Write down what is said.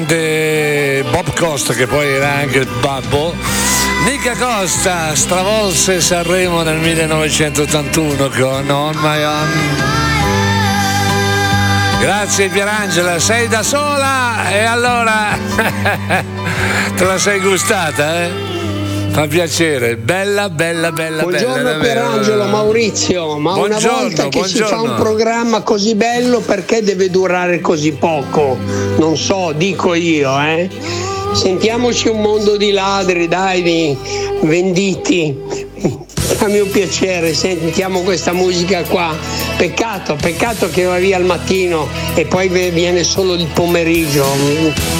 Bob Costa, che poi era anche il babbo. Nica Costa stravolse Sanremo nel 1981 con On My Own. Grazie Pierangela, sei da sola e allora te la sei gustata, eh? Fa piacere, bella. Buongiorno Pierangelo, Maurizio, ma una volta che si fa un programma così bello perché deve durare così poco? Non so, dico io, Sentiamoci un mondo di ladri, dai, di venditi. Fammi un piacere, sentiamo questa musica qua. Peccato che va via al mattino e poi viene solo il pomeriggio.